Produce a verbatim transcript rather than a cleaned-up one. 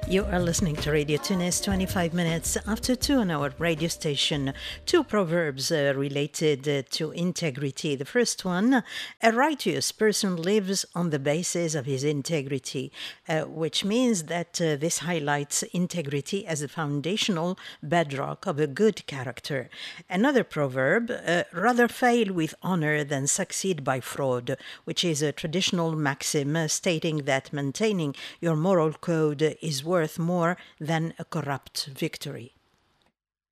You are listening to Radio Tunis, twenty-five minutes after two on our radio station. Two proverbs uh, related uh, to integrity. The first one, a righteous person lives on the basis of his integrity, uh, which means that uh, this highlights integrity as a foundational bedrock of a good character. Another proverb, uh, rather fail with honor than succeed by fraud, which is a traditional maxim uh, stating that maintaining your moral code is worth more than a corrupt victory.